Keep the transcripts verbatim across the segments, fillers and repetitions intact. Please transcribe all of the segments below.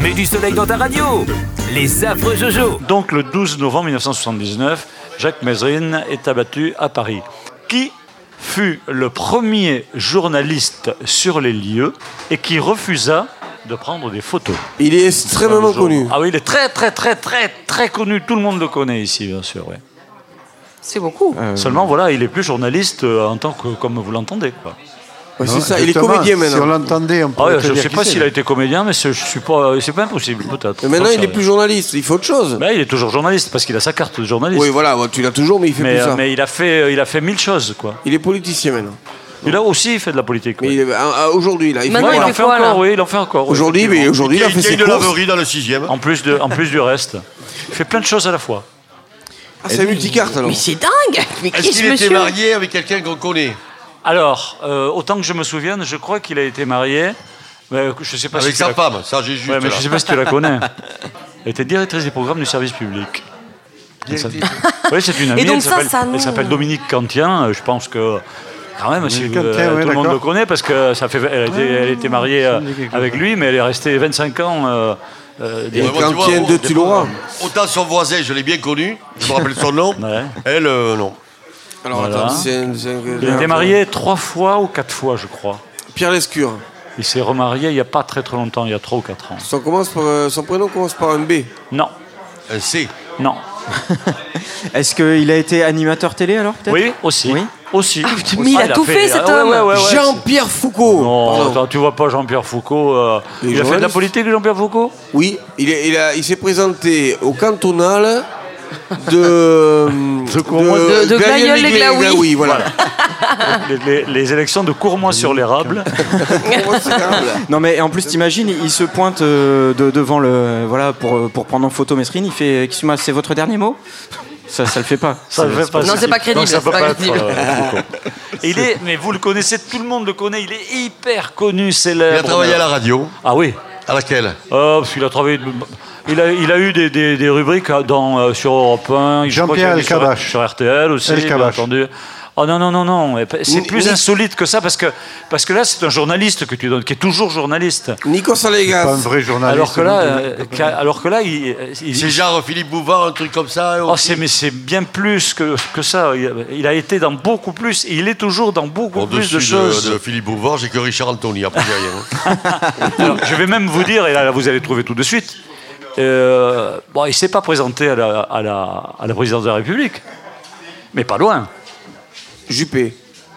Mets du soleil dans ta radio. Les affreux Jojo. Donc le douze novembre mille neuf cent soixante-dix-neuf, Jacques Mézrine est abattu à Paris. Qui fut le premier journaliste sur les lieux et qui refusa de prendre des photos? Il est extrêmement connu. Ah oui, il est très très très très très connu. Tout le monde le connaît ici, bien sûr. Oui. C'est beaucoup. Euh, Seulement, voilà, il est plus journaliste euh, en tant que comme vous l'entendez, quoi. Ouais, c'est ça, il est comédien maintenant. Si on l'entendait, on Ah pourrait ouais, je ne sais pas s'il a été comédien, mais je suis pas, c'est pas impossible, peut-être. Mais maintenant, il est plus journaliste, il fait autre chose. Ben, il est toujours journaliste parce qu'il a sa carte de journaliste. Oui, voilà, tu l'as toujours, mais il fait mais, plus ça. Mais il a fait, il a fait mille choses, quoi. Il est politicien maintenant. Il a aussi fait de la politique. Mais ouais. il est, ah, aujourd'hui, là, il Maintenant, fait, il il en fait fait quoi, encore, là oui, il en fait encore. oui, aujourd'hui, mais aujourd'hui, il a fait Il y a ses une courses. laverie dans le sixième. En plus de, en plus du reste, il fait plein de choses à la fois. Ah, c'est un multicarte alors. Mais c'est dingue. Mais qui Est-ce est qu'il ce était monsieur? marié avec quelqu'un qu'on connaît? Alors, euh, autant que je me souvienne, je crois qu'il a été marié. Mais je sais pas Avec si sa tu la- femme, ça j'ai juste. Ouais, mais là. je sais pas si tu la connais. Elle était directrice des programmes du service public. Elle s'appelle- Oui, c'est une amie. Et donc elle ça, s'appelle- ça, non. Elle s'appelle Dominique Cantien. euh, Je pense que quand même, si, Cantien, euh, ouais, tout le monde d'accord. le connaît parce que ça fait. Elle était, elle était mariée euh, avec lui, mais elle est restée vingt-cinq ans. euh, euh, Et Ouais, moi, tu vois, Cantien de au- Tulois. Autant son voisin, je l'ai bien connu, je me rappelle son nom. Ouais. Elle, euh, non. Alors, Voilà. attends, c'est un- c'est un- Il a été marié trois fois ou quatre fois, je crois. Pierre Lescure. Il s'est remarié il n'y a pas très très longtemps, il y a trois ou quatre ans. Son, commence par, euh, son prénom commence par un B. Non, Un C. non. Est-ce qu'il a été animateur télé alors peut-être? Oui, aussi. Oui. Aussi. Ah, mais il a tout fait, cet ah, ouais, homme. ouais, ouais, ouais. Jean-Pierre Foucault. Non, Pardon. attends, tu vois pas Jean-Pierre Foucault. euh, Il est il a fait de la journaliste. politique, Jean-Pierre Foucault? Oui, il, est- il, a- il s'est présenté au cantonal de. De Courmois- de- de Glaïeul-les-Glaouis. Glaouis, voilà. les, les- les élections de Courmois-sur-l'Érable. Non mais en plus t'imagines, il se pointe euh, de- devant le voilà pour pour prendre en photo Mézrine, il fait excuse-moi, c'est votre dernier mot? Ça ça le fait pas. Ça le fait pas. Non, c'est pas crédible, Donc, ça c'est peut pas pas être, crédible. euh, Foucault. Et il est, mais vous le connaissez, tout le monde le connaît, il est hyper connu, Il célèbre. a travaillé à la radio. Ah oui. À laquelle? Oh, parce qu'il a travaillé. Il a, il a eu des, des, des rubriques dans, euh, sur Europe un. je crois Jean-Pierre qu'il a été sur- Elkabbach. Sur R T L aussi, bien Elkabbach. entendu. Oh non, non, non, non. C'est Ni- plus ni- insolite que ça parce que, parce que là, c'est un journaliste que tu donnes, qui est toujours journaliste. Nico Salegas. Pas un vrai journaliste. Alors que là, non, euh, qu'a- alors que là il, il- C'est genre Philippe Bouvard, un truc comme ça. Oh, c'est, mais c'est bien plus que, que ça. Il, il a été dans beaucoup plus, et il est toujours dans beaucoup plus Au-dessus de choses. de, de Philippe Bouvard, j'ai que Richard Anthony, après j'ai rien. Alors, je vais même vous dire, et là vous allez trouver tout de suite, euh, bon, il ne s'est pas présenté à la, à, la, à la présidence de la République, mais pas loin. Juppé.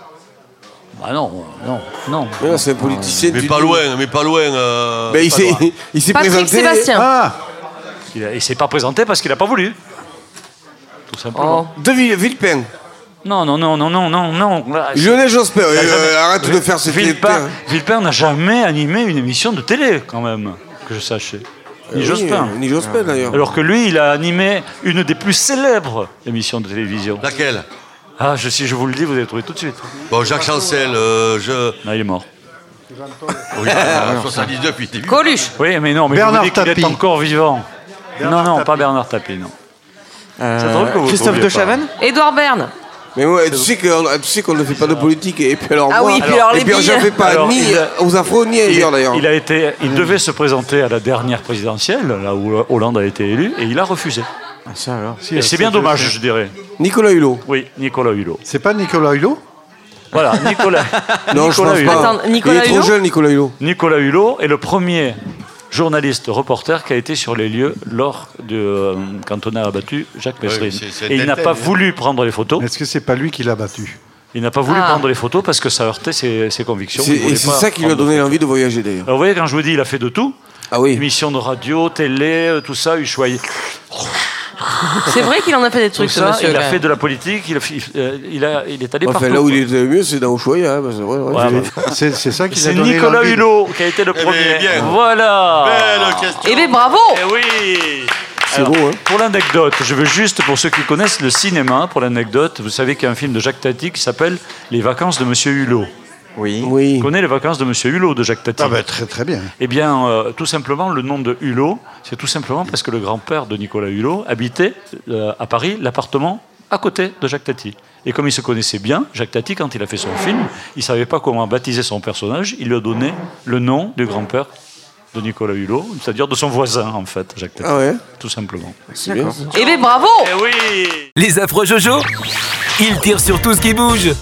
Bah non, non, non. Mais non, c'est un politicien. Mais tu pas dis- loin, mais pas loin. euh, Ben, il pas s'est loin. il s'est Patrick présenté. Sébastien. Ah, Il ne s'est pas présenté parce qu'il n'a pas voulu. Tout simplement. Oh. De Ville- Villepin. Non, non, non, non, non, non, non. Là, Lionel Jospin. euh, Il a jamais- euh, arrête de faire cette Villepin, Villepin n'a jamais animé une émission de télé, quand même, que je sache. Ni Jospin. Ni Jospin d'ailleurs. Alors que lui, il a animé une des plus célèbres émissions de télévision. Laquelle? Ah, je, si je vous le dis, vous allez trouver tout de suite. Bon, Jacques Chancel, euh, je. Ah, il est mort. Oui, euh, soixante-dix-neuf, il était vu. Coluche. Oui, mais non, mais Bernard je vous dis qu'il est Tapie. encore vivant. Bernard non, non, Tapie. pas Bernard Tapie, non. Euh, C'est drôle que vous Christophe trouviez de pas. Chavannes? Édouard Bern. Mais ouais, tu sais qu'on tu sais qu'on ne fait pas de politique et puis alors Ah moi, oui, et puis alors les et puis billes. j'en fais pas Alors, ni il a- aux afros ni ailleurs d'ailleurs. Il a été, il devait se présenter à la dernière présidentielle, là où Hollande a été élu, et il a refusé. Ah, ça alors. Et c'est bien dommage, je dirais. Nicolas Hulot. Oui, Nicolas Hulot. c'est pas Nicolas Hulot? Voilà, Nicolas. Non, je Nicolas pense Hulot. pas. Attends, Nicolas il est trop Hulot jeune, Nicolas Hulot. Nicolas Hulot est le premier journaliste reporter qui a été sur les lieux lors de euh, quand on a abattu Jacques Mézrine. mais c'est- c'est Et il n'a Tintin, pas hein. voulu prendre les photos. Est-ce que c'est pas lui qui l'a battu? Il n'a pas voulu Ah. prendre les photos parce que ça heurtait ses, ses convictions. C'est- Il voulait Et c'est pas ça qui lui a prendre- donné l'envie de voyager d'ailleurs. Alors, vous voyez, quand je vous dis, il a fait de tout. Ah oui. Émissions de radio, télé, euh, tout ça, Ushuaïa. C'est vrai qu'il en a fait des Tout trucs, ce ça, monsieur. il a quand fait même. de la politique, il, a, fait- euh, il, a, il est allé Enfin, partout. là où quoi. il était le mieux, c'est dans Ushuaïa. Hein, c'est vrai, ouais. Voilà, bah, C'est c'est ça qui c'est l'a donné Nicolas l'envie de- Hulot qui a été le Eh premier. bien, bien. Voilà. Belle question. Eh bien, bravo. Eh oui. C'est Alors, beau, hein. Pour l'anecdote, je veux juste, pour ceux qui connaissent le cinéma, pour l'anecdote, vous savez qu'il y a un film de Jacques Tati qui s'appelle Les vacances de Monsieur Hulot. Oui. Oui. Vous connaissez les vacances de Monsieur Hulot de Jacques Tati? Ah ben très très bien. Eh bien, euh, tout simplement, le nom de Hulot, c'est tout simplement parce que le grand-père de Nicolas Hulot habitait euh, à Paris l'appartement à côté de Jacques Tati. Et comme il se connaissait bien, Jacques Tati, quand il a fait son film, il ne savait pas comment baptiser son personnage, il lui a donné le nom du grand-père de Nicolas Hulot, c'est-à-dire de son voisin, en fait, Jacques Tati. Ah ouais. Tout simplement. C'est bien. Eh bien, bravo! Eh oui! Les affreux Jojo, ils tirent sur tout ce qui bouge.